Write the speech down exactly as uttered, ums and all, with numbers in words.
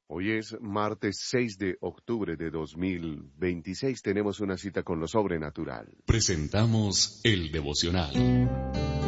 Hoy es martes seis de octubre de dos mil veintiséis. Tenemos una cita con lo sobrenatural. Presentamos el devocional.